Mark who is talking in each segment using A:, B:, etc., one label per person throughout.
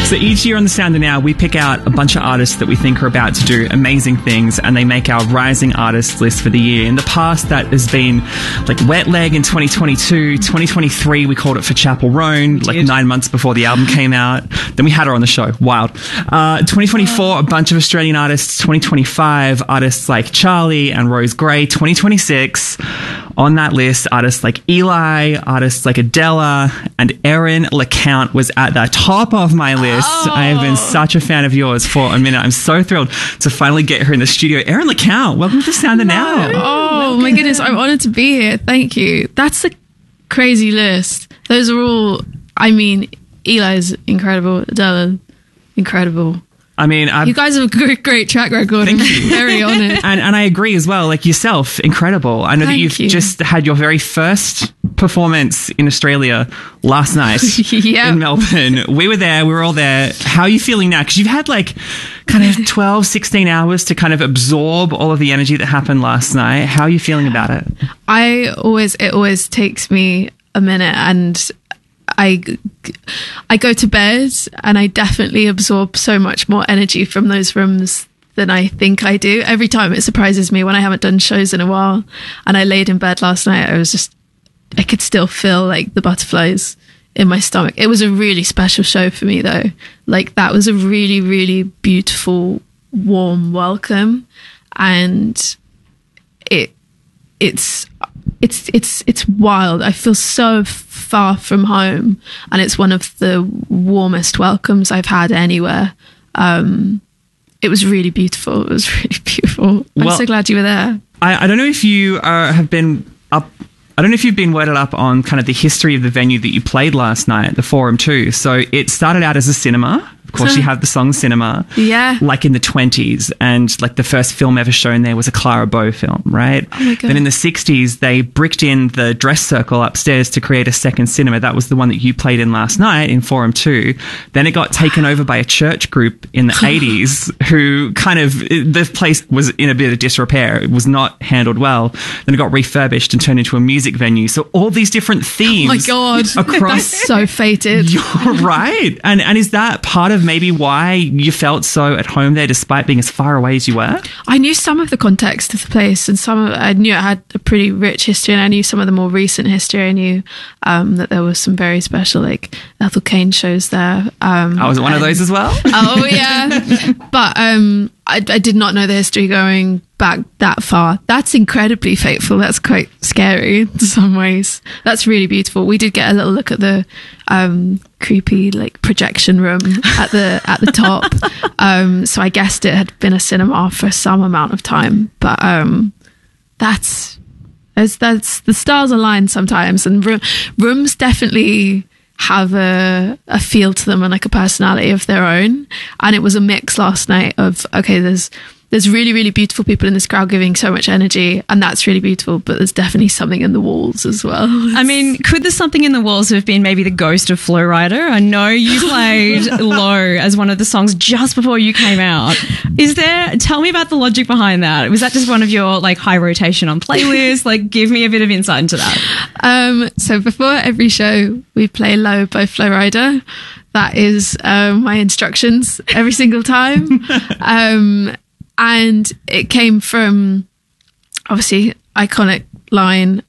A: So each year on The Sound of Now, we pick out a bunch of artists that we think are about to do amazing things, and they make our rising artists list for the year. In the past, that has been like Wet Leg in 2022. 2023, we called it for Chapel Roan, like 9 months before the album came out. Then we had her on the show. Wild. 2024, a bunch of Australian artists. 2025, artists like Charlie and Rose Gray. 2026, on that list, artists like Eli, artists like Adela, and Erin LeCount was at the top of my list. I have been such a fan of yours for a minute. I'm so thrilled to finally get her in the studio. Erin LeCount, welcome to Sound of Now.
B: Oh my goodness, I'm honoured to be here. Thank you. That's a crazy list. Those are all, I mean, Eli's incredible, Adela, incredible.
A: I mean,
B: you guys have a great track record. I'm very honoured.
A: And I agree as well. Like yourself, incredible. I know that you've just had your very first performance in Australia last night in Melbourne. We were there. We were all there. How are you feeling now? Because you've had like kind of 12, 16 hours to kind of absorb all of the energy that happened last night. How are you feeling about it?
B: It always takes me a minute, and I go to bed and I definitely absorb so much more energy from those rooms than I think I do. Every time it surprises me when I haven't done shows in a while, and I laid in bed last night, I could still feel like the butterflies in my stomach. It was a really special show for me though. Like that was a really, really beautiful, warm welcome, and it's wild. I feel so far from home, and it's one of the warmest welcomes I've had anywhere. It was really beautiful. It was really beautiful. I'm so glad you were there.
A: I don't know if you have been up. I don't know if you've been worded up on kind of the history of the venue that you played last night, the Forum 2. So it started out as a cinema. Of course, you have the song Cinema.
B: Yeah.
A: Like in the 20s. And like the first film ever shown there was a Clara Bow film, right?
B: Oh my God.
A: Then in the 60s, they bricked in the dress circle upstairs to create a second cinema. That was the one that you played in last night in Forum 2. Then it got taken over by a church group in the 80s who kind of, the place was in a bit of disrepair. It was not handled well. Then it got refurbished and turned into a music venue. So all these different themes.
B: Oh my God.
A: Across.
B: That's so fated.
A: You're right. And is that part of maybe why you felt so at home there despite being as far away as you were?
B: I knew some of the context of the place, and I knew it had a pretty rich history, and I knew some of the more recent history. I knew that there was some very special like Ethel Cain shows there.
A: I was one of those as well.
B: Oh yeah. But I did not know the history going back that far. That's incredibly fateful. That's quite scary in some ways. That's really beautiful. We did get a little look at the creepy like projection room at the top. So I guessed it had been a cinema for some amount of time. But that's the stars align sometimes, and rooms definitely have a feel to them and like a personality of their own. And it was a mix last night of, okay, there's really, really beautiful people in this crowd giving so much energy, and that's really beautiful, but there's definitely something in the walls as well.
C: I mean, could the something in the walls have been maybe the ghost of Flow Rider? I know you played Low as one of the songs just before you came out. Tell me about the logic behind that. Was that just one of your like high rotation on playlists? Like give me a bit of insight into that.
B: So before every show, we play Low by Flow Rider. That is my instructions every single time. And it came from, obviously, iconic line,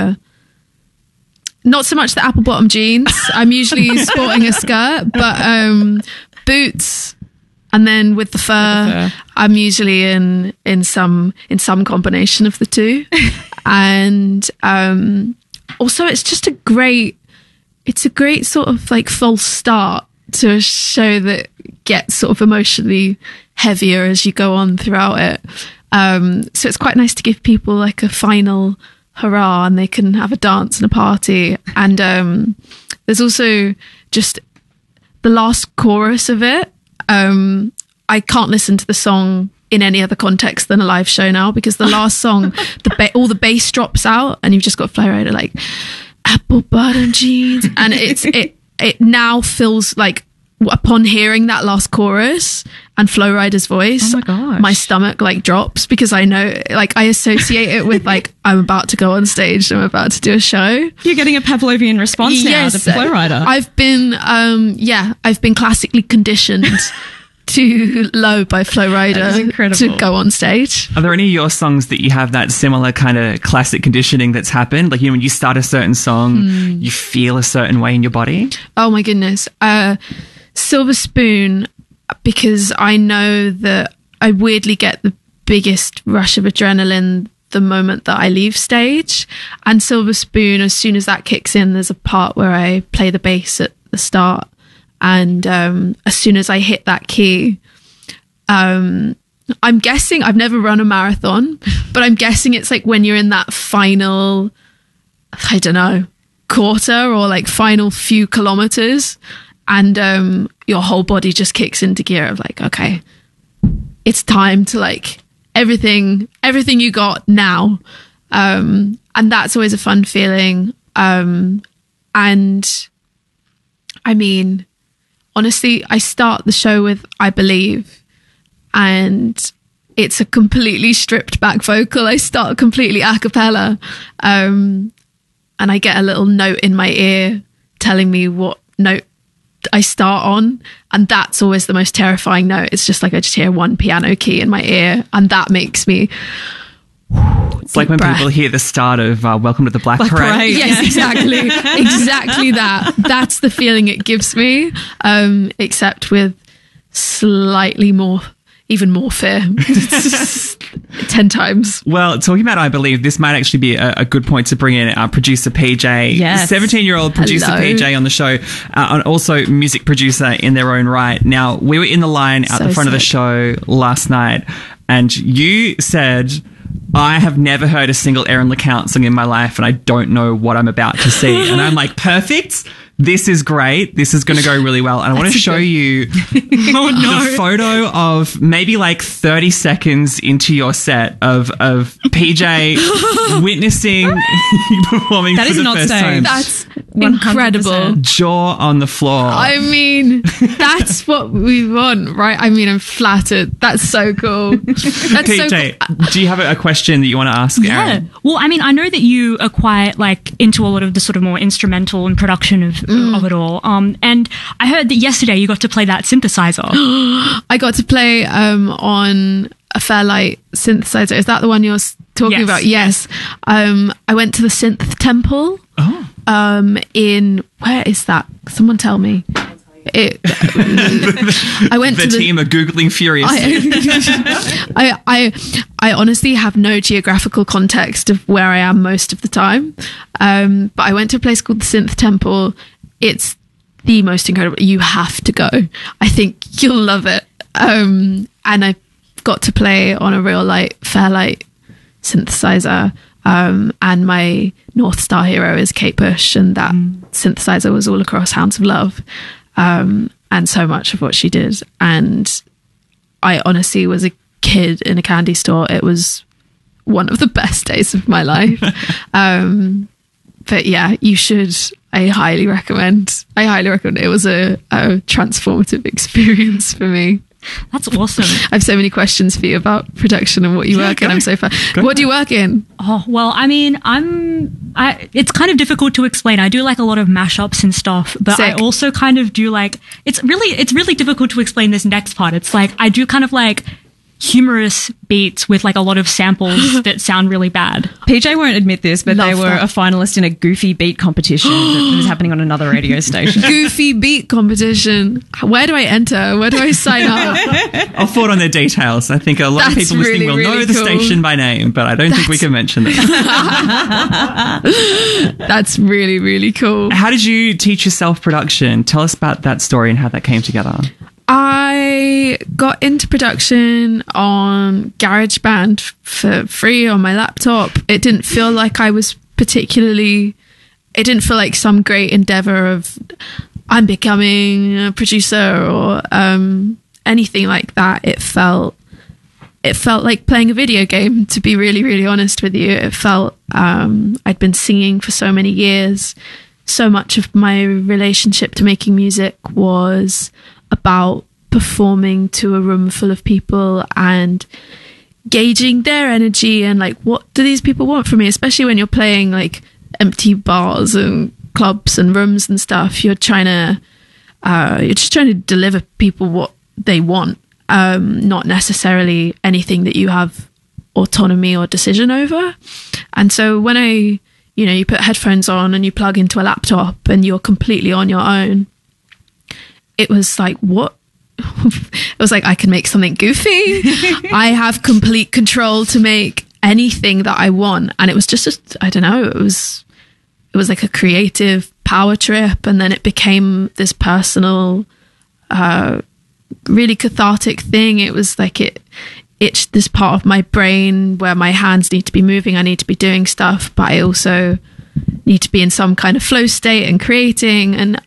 B: not so much the apple bottom jeans. I'm usually sporting a skirt, but boots, and then with the fur, I'm usually in some combination of the two. And also, it's a great sort of like false start to a show that gets sort of emotionally heavier as you go on throughout it. So it's quite nice to give people like a final hurrah, and they can have a dance and a party. And there's also just the last chorus of it. I can't listen to the song in any other context than a live show now, because the last song, all the bass drops out, and you've just got Flow Rider like apple bottom jeans, and it now feels like upon hearing that last chorus and Flo Rida's voice,
C: Oh my gosh.
B: my stomach like drops, because I know, like, I associate it with like, I'm about to go on stage, I'm about to do a show.
C: You're getting a Pavlovian response now to Flo Rida.
B: I've been classically conditioned to Low by Flo
C: That is
B: Rida
C: incredible.
B: to go on stage.
A: Are there any of your songs that you have that similar kind of classic conditioning that's happened? Like, you know, when you start a certain song, you feel a certain way in your body?
B: Oh my goodness. Silver Spoon, because I know that I weirdly get the biggest rush of adrenaline the moment that I leave stage. And Silver Spoon, as soon as that kicks in, there's a part where I play the bass at the start. And as soon as I hit that key, I'm guessing, I've never run a marathon, but I'm guessing it's like when you're in that final, I don't know, quarter or like final few kilometers, and your whole body just kicks into gear of like, okay, it's time to like everything you got now. And that's always a fun feeling. And I mean, honestly, I start the show with I Believe, and it's a completely stripped back vocal. I start completely a cappella, and I get a little note in my ear telling me what note I start on, and that's always the most terrifying note. It's just like I just hear one piano key in my ear, and that makes me...
A: It's like when
B: breath.
A: people hear the start of Welcome to the Black Parade.
C: Parade.
B: Yes, exactly. Exactly that. That's the feeling it gives me, except with slightly more, even more fear. 10 times.
A: Well, talking about I Believe, this might actually be a good point to bring in our producer PJ,
C: Yes.
A: 17-year-old producer
B: Hello.
A: PJ on the show, and also music producer in their own right. Now, we were in the line out
B: So
A: the front of the
B: sick.
A: show last night, and you said, I have never heard a single Erin LeCount song in my life, and I don't know what I'm about to see. And I'm like, perfect. This is great. This is going to go really well. And I want to show you the photo of maybe like 30 seconds into your set of PJ witnessing you performing
C: That
A: for
C: is
A: the
C: not
A: first
C: staged.
A: time.
B: That's
C: 100%.
B: incredible.
A: Jaw on the floor.
B: I mean, that's what we want, right? I mean, I'm flattered. That's so cool. That's so
A: PJ,
B: cool.
A: do you have a question that you want to ask
D: Yeah.
A: Erin?
D: Well, I mean, I know that you are quite like into a lot of the sort of more instrumental and production of it all. And I heard that yesterday you got to play that synthesizer.
B: I got to play on a Fairlight synthesizer. Is that the one you're talking
D: Yes.
B: about? Yes. I went to the Synth Temple. In, where is that? Someone tell me. I went
A: The
B: to
A: team are Googling furiously.
B: I honestly have no geographical context of where I am most of the time. But I went to a place called the Synth Temple. It's the most incredible. You have to go. I think you'll love it. And I got to play on a real Fairlight synthesizer. And my North Star hero is Kate Bush, and that synthesizer was all across Hounds of Love. And so much of what she did. And I honestly was a kid in a candy store. It was one of the best days of my life. But yeah, you should. I highly recommend. It was a transformative experience for me.
D: That's awesome.
B: I have so many questions for you about production and what you work in. I'm so fun. What do you work in?
D: Oh, well, I mean, it's kind of difficult to explain. I do like a lot of mashups and stuff, but
B: Sick.
D: I also kind of do like, it's really difficult to explain this next part. It's like, I do kind of like humorous beats with like a lot of samples that sound really bad.
C: PJ won't admit this, but they
B: Love
C: were
B: that.
C: a finalist in a goofy beat competition that was happening on another radio station.
B: Goofy beat competition. Where do I enter? Where do I sign up?
A: I'll forward on their details. I think a lot of
B: That's
A: people listening
B: really,
A: will know
B: really
A: the
B: cool.
A: station by name, but I don't think we can mention it.
B: That's really, really cool.
A: How did you teach yourself production? Tell us about that story and how that came together.
B: I got into production on GarageBand for free on my laptop. It didn't feel like I was it didn't feel like some great endeavor of I'm becoming a producer or anything like that. It felt like playing a video game, to be really, really honest with you. It felt I'd been singing for so many years, so much of my relationship to making music was about performing to a room full of people and gauging their energy and like, what do these people want from me? Especially when you're playing like empty bars and clubs and rooms and stuff. You're just trying to deliver people what they want, not necessarily anything that you have autonomy or decision over. And so when you put headphones on and you plug into a laptop and you're completely on your own, it was like, what? It was like, I can make something goofy. I have complete control to make anything that I want. And it was just I don't know, it was like a creative power trip. And then it became this personal, really cathartic thing. It was like it itched this part of my brain where my hands need to be moving. I need to be doing stuff, but I also need to be in some kind of flow state and creating. And,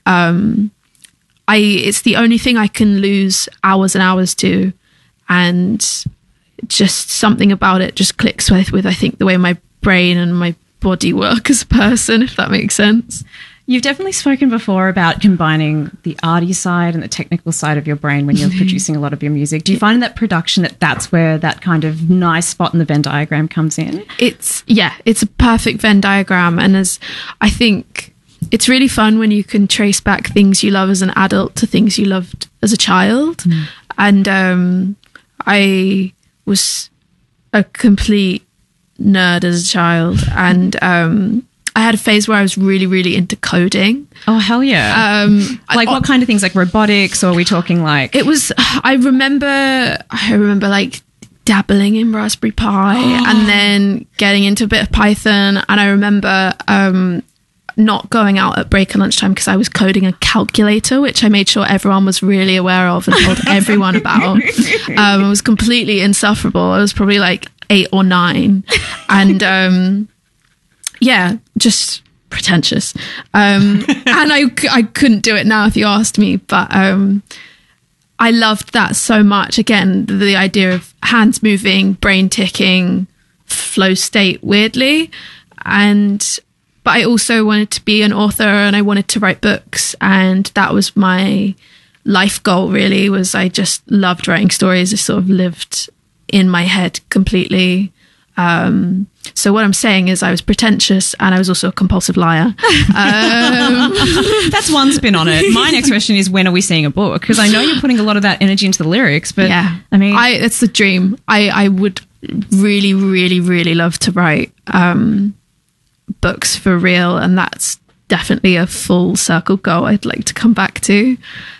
B: it's the only thing I can lose hours and hours to, and just something about it just clicks with I think the way my brain and my body work as a person, if that makes sense.
C: You've definitely spoken before about combining the arty side and the technical side of your brain when you're producing a lot of your music. Do you find in that production that's where that kind of nice spot in the Venn diagram comes in?
B: It's a perfect Venn diagram, and as I think it's really fun when you can trace back things you love as an adult to things you loved as a child. And I was a complete nerd as a child, and I had a phase where I was really, really into coding.
C: Oh, hell yeah. What kind of things, like robotics, or are we talking like...
B: I remember like dabbling in Raspberry Pi and then getting into a bit of Python. And I remember not going out at break and lunchtime because I was coding a calculator, which I made sure everyone was really aware of and told everyone about. It was completely insufferable. I was probably like 8 or 9. And just pretentious. And I couldn't do it now if you asked me, but I loved that so much. Again, the idea of hands moving, brain ticking, flow state weirdly. But I also wanted to be an author, and I wanted to write books, and that was my life goal really. I just loved writing stories. I sort of lived in my head completely. So what I'm saying is I was pretentious, and I was also a compulsive liar.
C: That's one spin on it. My next question is, when are we seeing a book? Because I know you're putting a lot of that energy into the lyrics, but
B: yeah,
C: I mean,
B: it's the dream. I would really, really, really love to write books for real, and that's definitely a full circle goal I'd like to come back to.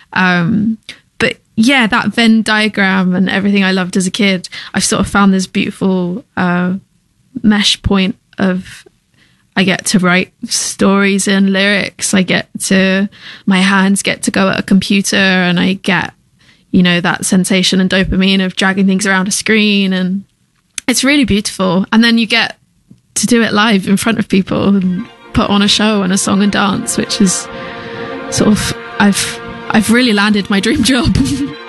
B: But yeah, that Venn diagram and everything I loved as a kid, I've sort of found this beautiful mesh point of, I get to write stories and lyrics. My hands get to go at a computer, and I get, that sensation and dopamine of dragging things around a screen, and it's really beautiful. And then you get to do it live in front of people and put on a show and a song and dance, which is sort of, I've really landed my dream job.